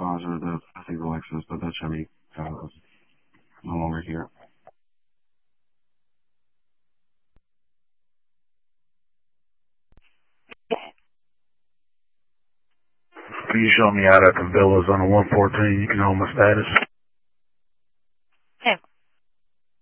supervisor that I think Alexis, but that Chevy is no longer here. Can you show me out at the villas on the 114? You can know my status.